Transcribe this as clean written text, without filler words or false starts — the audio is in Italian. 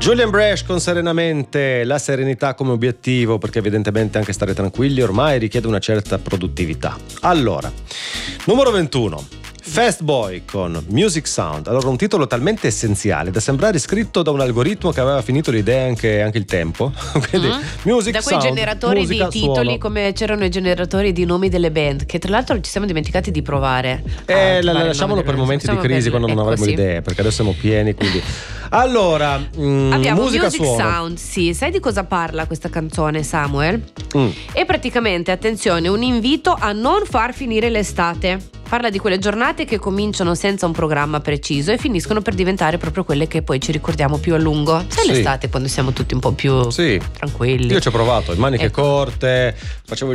Julian Brash con Serenamente, la serenità come obiettivo, perché evidentemente anche stare tranquilli ormai richiede una certa produttività. Allora, numero 21, Fast Boy con Music Sound. Allora, un titolo talmente essenziale da sembrare scritto da un algoritmo che aveva finito l'idea anche il tempo. Quindi Music da quei Sound, generatori musica, di titoli, suono. come c'erano i generatori di nomi delle band, che tra l'altro ci siamo dimenticati di provare. Lasciamolo per momenti di crisi, quando non avremo idee, perché adesso siamo pieni, quindi. Allora, abbiamo musica, Music suono. Sound, sì. Sai di cosa parla questa canzone, Samuel? È praticamente, attenzione, un invito a non far finire l'estate. Parla di quelle giornate che cominciano senza un programma preciso e finiscono per diventare proprio quelle che poi ci ricordiamo più a lungo. Sai, l'estate, quando siamo tutti un po' più tranquilli. Io ci ho provato, in maniche corte, facevo